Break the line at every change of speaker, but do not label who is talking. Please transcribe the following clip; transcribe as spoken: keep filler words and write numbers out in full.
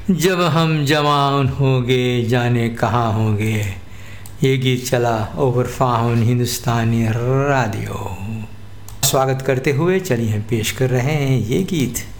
जब हम जवान होंगे जाने कहाँ होंगे। ये गीत चला ओवर फाउन हिंदुस्तानी रेडियो। स्वागत करते हुए चलिए हम पेश कर रहे हैं ये गीत।